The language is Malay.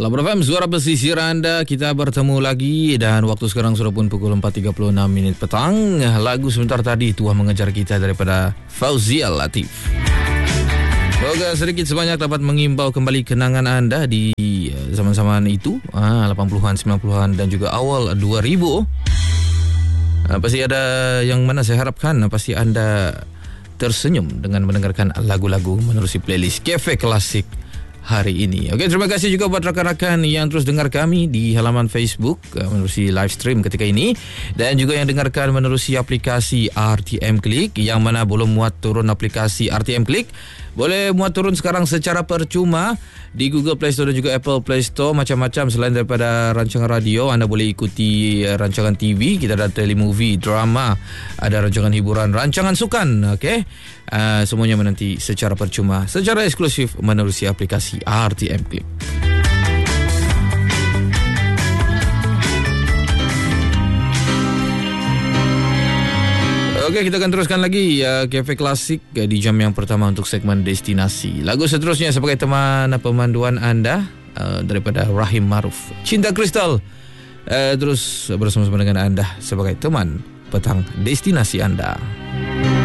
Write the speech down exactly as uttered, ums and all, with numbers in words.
Labra F M, suara pesisir anda. Kita bertemu lagi dan waktu sekarang sudah pun pukul empat tiga puluh enam minit petang. Lagu sebentar tadi, Tuhan Mengejar Kita daripada Fauzia Latif. Semoga sedikit sebanyak dapat mengimbau kembali kenangan anda di zaman-zaman itu, ah, lapan puluhan, sembilan puluhan dan juga awal dua ribu. Ah, pasti ada yang mana saya harapkan pasti anda tersenyum dengan mendengarkan lagu-lagu menerusi playlist Cafe Klasik hari ini. Okey, terima kasih juga buat rakan-rakan yang terus dengar kami di halaman Facebook uh, menerusi live stream ketika ini, dan juga yang dengarkan menerusi aplikasi R T M Click. Yang mana belum muat turun aplikasi R T M Click, boleh muat turun sekarang secara percuma di Google Play Store dan juga Apple Play Store. Macam-macam selain daripada rancangan radio, anda boleh ikuti uh, rancangan T V, kita ada telemovie, drama, ada rancangan hiburan, rancangan sukan. Okey, uh, semuanya menanti secara percuma, secara eksklusif menerusi aplikasi R T M Click. Okey, kita akan teruskan lagi uh, Cafe Klasik uh, di jam yang pertama untuk segmen Destinasi. Lagu seterusnya sebagai teman pemanduan anda uh, daripada Rahim Maruf, Cinta Kristal. Uh, terus bersama-sama dengan anda sebagai teman petang destinasi anda.